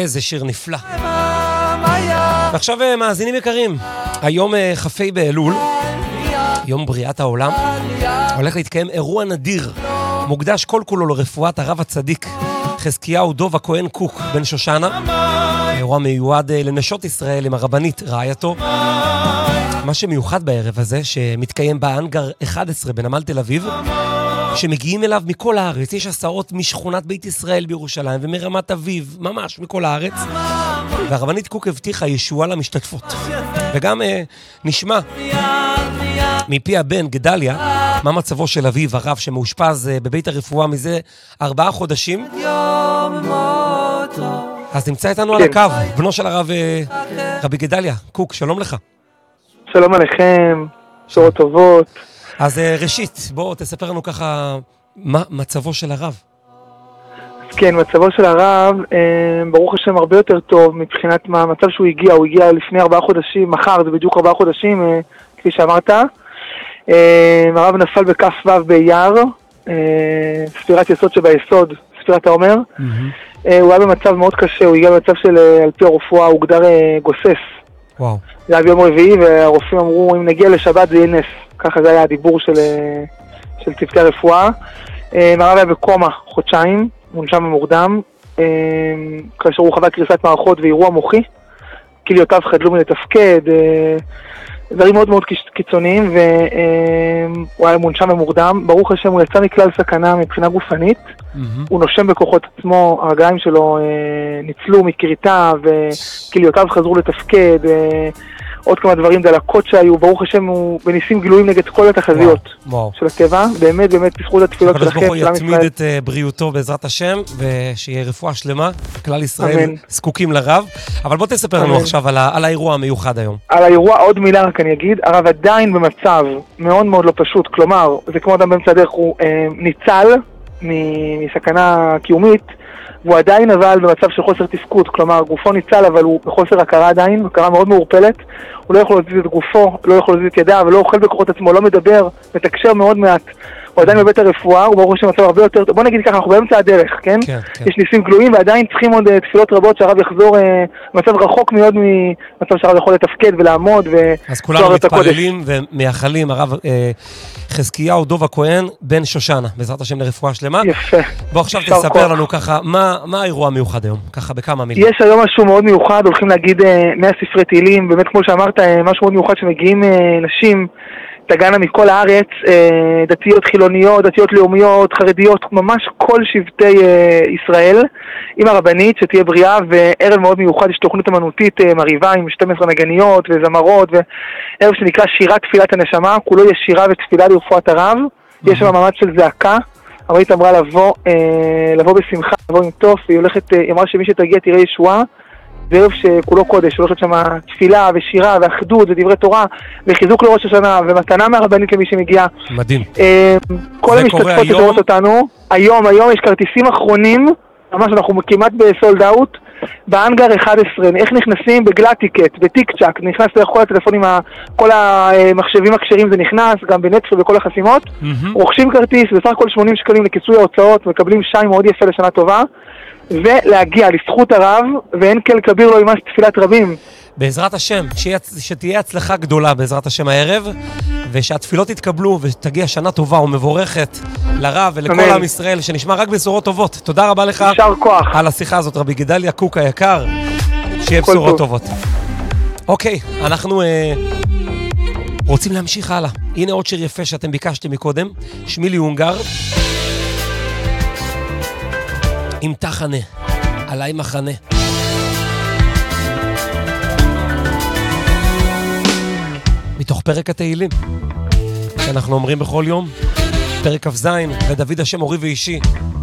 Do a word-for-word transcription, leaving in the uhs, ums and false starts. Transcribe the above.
איזה שיר נפלא. ועכשיו מאזינים יקרים, היום חפי באלול, יום בריאת העולם, הולך להתקיים אירוע נדיר, מוקדש כל כולו לרפואת הרב הצדיק חזקיהו דוב הכהן קוק בן שושנה. האירוע מיועד לנשות ישראל עם הרבנית רעייתו. מה שמיוחד בערב הזה, שמתקיים באנגר אחת עשרה בנמל תל אביב, שמגיעים אליו מכל הארץ. יש הסעות משכונת בית ישראל בירושלים ומרמת אביב, ממש מכל הארץ. והרבנית קוק הבטיחה ישועה למשתתפות. וגם אה, נשמע מפי הבן גדליה מה מצבו של אביו הרב שמאושפז אה, בבית הרפואה מזה ארבעה חודשים. אז נמצא איתנו כן. על הקו בנו של הרב אה, רבי גדליה קוק, שלום לך. שלום עליכם, שורות טובות. אז ראשית, בוא תספר לנו ככה מה מצבו של הרב. אז כן, מצבו של הרב, ברוך השם הרבה יותר טוב מבחינת מה המצב שהוא הגיע. הוא הגיע לפני ארבעה חודשים, מחר זה בדיוק ארבעה חודשים, כפי שאמרת. הרב נפל בכף ו' באייר, ספירת יסוד שביסוד, ספירת העומר. הוא היה במצב מאוד קשה, הוא הגיע במצב של, על פי הרפואה, הוא הוגדר גוסס. וואו. זה היה ביום רביעי, והרופאים אמרו, אם נגיע לשבת זה יהיה נס. ככה זה היה הדיבור של, של צוותי הרפואה. הרב היה בקומה חודשיים, מונשם ומורדם, כאשר הוא חווה קריסת מערכות ואירוע מוחי, כליותיו חדלו מלתפקד, דברים מאוד מאוד קיצוניים, והוא היה מונשם ומורדם. ברוך השם הוא יצא מכלל סכנה מבחינה גופנית, mm-hmm. הוא נושם בכוחות עצמו, הרגליים שלו ניצלו מקריטה, וכליותיו חזרו לתפקד, עוד כמה דברים, דלקות שהיו, ברוך השם הוא בניסים גלויים נגד כל התחזיות וואו, של הטבע, באמת באמת בזכות התפילות שלכם. הקדוש ברוך הוא יתמיד את בריאותו בעזרת השם, ושיהיה רפואה שלמה, כלל ישראל אמן. זקוקים לרב. אבל בוא תספר אמן. לנו עכשיו על, ה- על האירוע המיוחד היום. על האירוע עוד מילה רק אני אגיד, הרב עדיין במצב מאוד מאוד לא פשוט, כלומר, זה כמו אדם באמצע הדרך, הוא אה, ניצל מסכנה קיומית, והוא עדיין אבל במצב של חוסר תפקוד, כלומר גופו ניצל אבל הוא בחוסר הכרה עדיין, הכרה מאוד מעורפלת, הוא לא יכול להזיז את גופו, לא יכול להזיז את ידיו, ולא אוכל בכוחות עצמו, לא מדבר, מתקשר מאוד מעט, הוא עדיין בבית הרפואה, הוא ברור שמצב הרבה יותר טוב, בוא נגיד ככה, אנחנו באמצע הדרך, כן? כן, כן. יש ניסים גלויים ועדיין צריכים עוד תפילות רבות שהרב יחזור אה, מצב רחוק מאוד ממצב שהרב יכול לתפקד ולעמוד ו... אז כולנו מתפללים ומייחלים, הרב אה, חזקיהו דוב הכהן בן שושנה, בעזרת השם לרפואה שלמה. יפה. בוא עכשיו תספר כוח. לנו ככה, מה, מה האירוע המיוחד היום? ככה בכמה מילים. יש היום משהו מאוד מיוחד, הולכים להגיד אה, מאה ספרי תהילים, באמת כמו שאמרת, אה, משהו מאוד מיוחד שמגיעים אה, נשים, תגענה מכל הארץ, דתיות חילוניות, דתיות לאומיות, חרדיות, ממש כל שבטי ישראל, עם הרבנית שתהיה בריאה, וערב מאוד מיוחד יש תוכנית אמנותית מריבה עם שתים עשרה נגניות וזמרות, וערב שנקרא שירת תפילת הנשמה, כולו יש שירה ותפילה לרפואת הרב, יש שם מעמד של זעקה, הרבנית אמרה לבוא, לבוא בשמחה, לבוא עם טוף, היא הולכת, היא אמרה שמי שתגיע תראה ישועה, זה ערב שכולו קודש, הולכת שם תפילה ושירה ואחדות ודברי תורה וחיזוק לראש השנה ומתנה מהרבנית למי שמגיע. מדהים. כל המשתתפות שדורות אותנו, היום, היום יש כרטיסים אחרונים, ממש אנחנו כמעט בסולד אאוט, באנגר אחת עשרה, איך נכנסים בגלטיקט, בטיק צ'ק, נכנס לכל הטלפונים, כל המחשבים הכשרים זה נכנס, גם בנטפל וכל החסימות, רוכשים כרטיס, בסך הכל שמונים שקלים לכיסוי ההוצאות, מקבלים שי מאוד יפה לשנה טובה, ולהגיע לזכות הרב, ואין כל כביר לא ימש תפילת רבים. בעזרת השם, שתהיה הצלחה גדולה בעזרת השם הערב, ושהתפילות יתקבלו ותגיע שנה טובה ומבורכת לרב ולכל אמן. עם ישראל, שנשמע רק בשורות טובות. תודה רבה לך כוח. על השיחה הזאת, רבי גדליה קוק היקר, שיהיה בשורות טוב. טובות. אוקיי, אנחנו אה, רוצים להמשיך הלאה. הנה עוד שיר יפה שאתם ביקשתם מקודם, שמילי הונגר, עם תחנה, עליי מחנה. מתוך פרק התהילים, שאנחנו אומרים בכל יום, פרק כ"ז, ודוד השם אורי ואישי,